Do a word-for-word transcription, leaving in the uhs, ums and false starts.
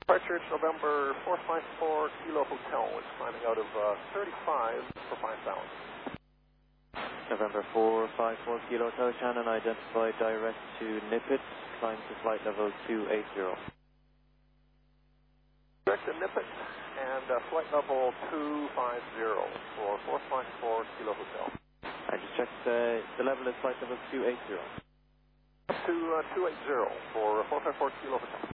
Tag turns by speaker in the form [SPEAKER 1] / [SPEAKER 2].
[SPEAKER 1] Departure November four five four Kilo Hotel. It's climbing out of uh, thirty-five for five thousand.
[SPEAKER 2] November four five four Kilo Hotel, Shannon identified direct to Nippit, climb to flight level two eighty.
[SPEAKER 1] Direct to Nippit and uh, flight level two fifty for four five four Kilo Hotel.
[SPEAKER 2] I just checked uh, the level is flight level two eighty.
[SPEAKER 1] To uh, two eighty for four five four Kilo Hotel.